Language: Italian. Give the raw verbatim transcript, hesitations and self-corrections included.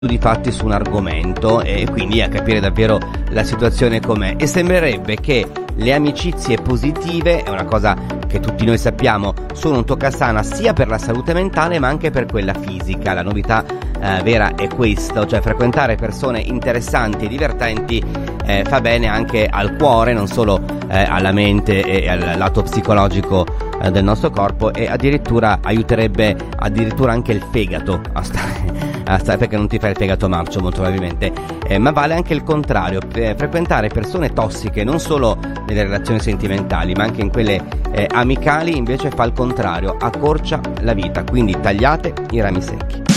di fatti su un argomento e quindi a capire davvero la situazione com'è, e sembrerebbe che le amicizie positive, è una cosa che tutti noi sappiamo, sono un toccasana sia per la salute mentale ma anche per quella fisica. La novità eh, vera è questo, cioè frequentare persone interessanti e divertenti eh, fa bene anche al cuore, non solo eh, alla mente e al lato psicologico eh, del nostro corpo, e addirittura aiuterebbe addirittura anche il fegato a stare a stare, perché non ti fai il fegato marcio molto probabilmente, eh, ma vale anche il contrario. Eh, frequentare persone tossiche non solo nelle relazioni sentimentali ma anche in quelle eh, amicali invece fa il contrario, accorcia la vita, quindi tagliate i rami secchi.